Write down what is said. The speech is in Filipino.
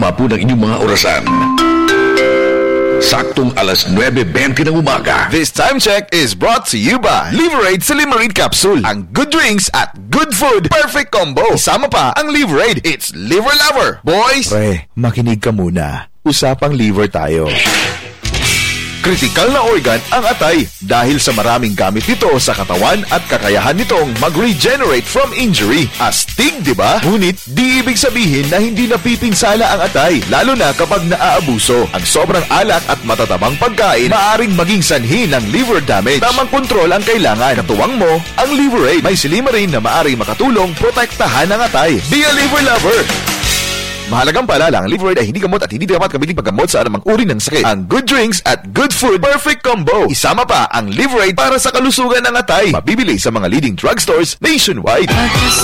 Tama po ng inyong mga orasan. Saktong alas 9:20 ng umaga. This time check is brought to you by Liverade sa Limerade Capsule. Ang good drinks at good food, perfect combo. Isama pa ang Liverade. It's Liver Lover. Boys! Pre, makinig ka muna. Usapang liver tayo. Kritikal na organ ang atay dahil sa maraming gamit nito sa katawan at kakayahan nitong mag-regenerate from injury. Astig, di ba? Ngunit di ibig sabihin na hindi napipinsala ang atay, lalo na kapag naaabuso. Ang sobrang alak at matatabang pagkain maaaring maging sanhi ng liver damage. Tamang kontrol ang kailangan. Katuwang mo ang Liverade. May Silimarin na maaaring makatulong protektahan ang atay. Be a liver lover! Mahalagang paalala, ang Liverade ay hindi gamot at hindi dapat kabiling paggamot sa anumang uri ng sakit. Ang good drinks at good food, perfect combo. Isama pa ang Liverade para sa kalusugan ng atay. Mabibili sa mga leading drugstores nationwide.